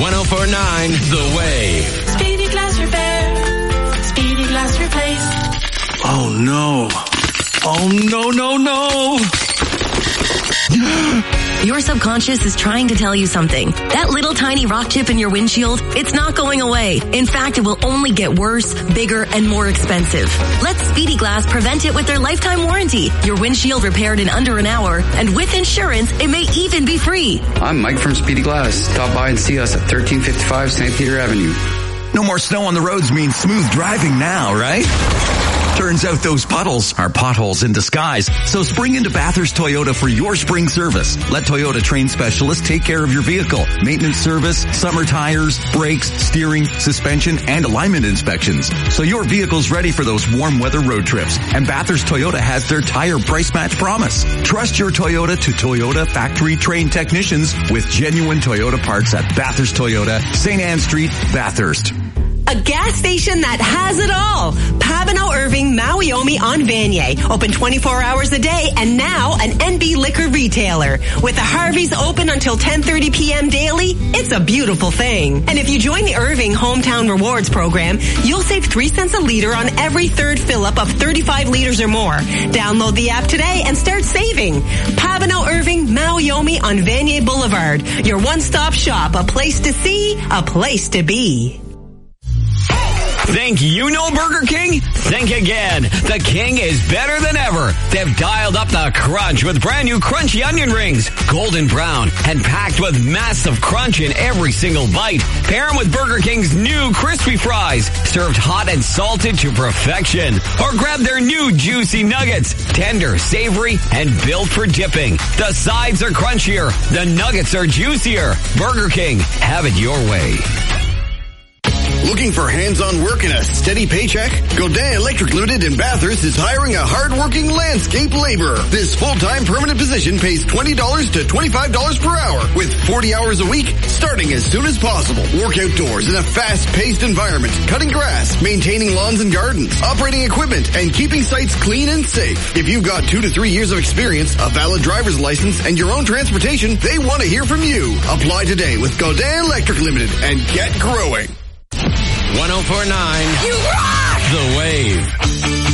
104.9 The Wave. Speedy Glass Repair. Speedy Glass Replace. Oh no. Oh no. Your subconscious is trying to tell you something. That little tiny rock chip in your windshield, it's not going away. In fact, it will only get worse, bigger, and more expensive. Let Speedy Glass prevent it with their lifetime warranty. Your windshield repaired in under an hour, and with insurance, it may even be free. I'm Mike from Speedy Glass. Stop by and see us at 1355 St. Peter Avenue. No more snow on the roads means smooth driving now, right? Turns out those puddles are potholes in disguise. So spring into Bathurst Toyota for your spring service. Let Toyota trained specialists take care of your vehicle. Maintenance service, summer tires, brakes, steering, suspension, and alignment inspections. So your vehicle's ready for those warm weather road trips. And Bathurst Toyota has their tire price match promise. Trust your Toyota to Toyota factory trained technicians with genuine Toyota parts at Bathurst Toyota, St. Anne Street, Bathurst. A gas station that has it all. Pabonneau Irving Mauiomi on Vanier. Open 24 hours a day and now an NB liquor retailer. With the Harveys open until 10:30 p.m. daily, it's a beautiful thing. And if you join the Irving Hometown Rewards program, you'll save 3 cents a liter on every third fill-up of 35 liters or more. Download the app today and start saving. Pabonneau Irving Mauiomi on Vanier Boulevard. Your one-stop shop. A place to see, a place to be. Think you know Burger King? Think again. The King is better than ever. They've dialed up the crunch with brand new crunchy onion rings, golden brown, and packed with massive crunch in every single bite. Pair them with Burger King's new crispy fries, served hot and salted to perfection. Or grab their new juicy nuggets, tender, savory, and built for dipping. The sides are crunchier. The nuggets are juicier. Burger King, have it your way. Looking for hands-on work and a steady paycheck? Godin Electric Limited in Bathurst is hiring a hard-working landscape laborer. This full-time permanent position pays $20 to $25 per hour with 40 hours a week starting as soon as possible. Work outdoors in a fast-paced environment, cutting grass, maintaining lawns and gardens, operating equipment, and keeping sites clean and safe. If you've got 2 to 3 years of experience, a valid driver's license, and your own transportation, they want to hear from you. Apply today with Godin Electric Limited and get growing. 104.9 The Wave.